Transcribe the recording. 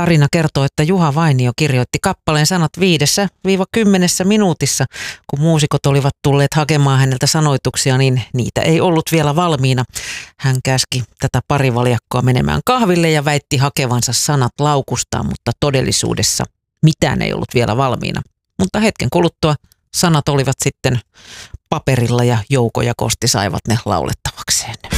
Tarina kertoo, että Juha Vainio kirjoitti kappaleen sanat 5–10 minuutissa. Kun muusikot olivat tulleet hakemaan häneltä sanoituksia, niin niitä ei ollut vielä valmiina. Hän käski tätä parivaljakkoa menemään kahville ja väitti hakevansa sanat laukustaan, mutta todellisuudessa mitään ei ollut vielä valmiina. Mutta hetken kuluttua sanat olivat sitten paperilla ja Jouko ja Kosti saivat ne laulettavakseen.